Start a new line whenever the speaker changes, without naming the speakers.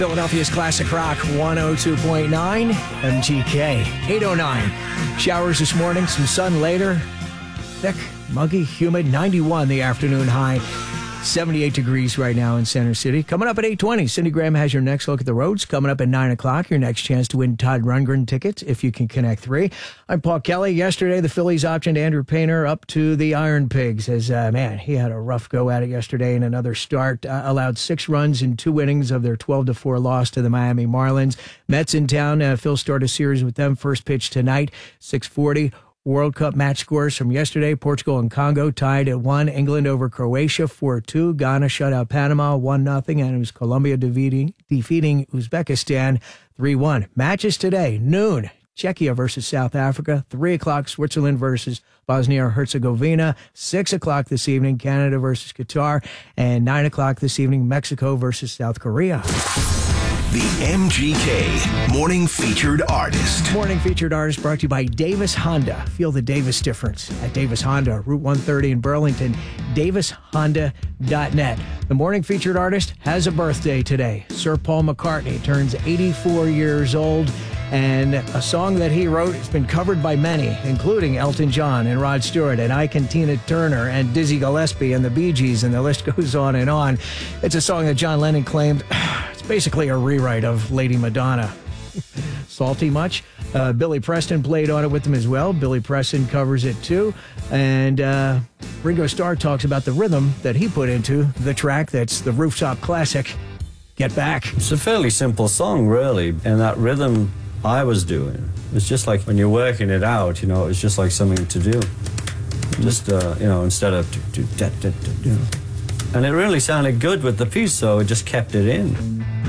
Philadelphia's Classic Rock 102.9 MGK 809. Showers this morning, some sun later. Thick, muggy, humid, 91 the afternoon high. 78 degrees right now in Center City. Coming up at 8:20, Cindy Graham has your next look at the roads. Coming up at 9 o'clock, your next chance to win Todd Rundgren tickets if you can connect 3. I'm Paul Kelly. Yesterday, the Phillies optioned Andrew Painter up to the Iron Pigs as, man, he had a rough go at it yesterday in another start. Allowed 6 runs in 2 innings of their 12-4 loss to the Miami Marlins. Mets in town. Phil started a series with them. First pitch tonight, 6:40. World Cup match scores from yesterday. Portugal and Congo tied at 1. England over Croatia 4-2. Ghana shut out Panama 1-0. And it was Colombia defeating Uzbekistan 3-1. Matches today, noon. Czechia versus South Africa. 3 o'clock, Switzerland versus Bosnia-Herzegovina. 6 o'clock this evening, Canada versus Qatar. And 9 o'clock this evening, Mexico versus South Korea.
The MGK Morning Featured Artist.
Morning Featured Artist brought to you by Davis Honda. Feel the Davis difference at Davis Honda, Route 130 in Burlington, davishonda.net. The Morning Featured Artist has a birthday today. Sir Paul McCartney turns 84 years old, and a song that he wrote has been covered by many, including Elton John and Rod Stewart and Ike and Tina Turner and Dizzy Gillespie and the Bee Gees, and the list goes on and on. It's a song that John Lennon claimed it's basically a rewrite of Lady Madonna. Salty much? Billy Preston played on it with them as well. Billy Preston covers it too. And Ringo Starr talks about the rhythm that he put into the track that's the rooftop classic, Get Back.
It's a fairly simple song, really. And that rhythm I was doing, it's just like when you're working it out, you know, it's just like something to do. Just, you know, instead of you know. And it really sounded good with the piece, so it just kept it in.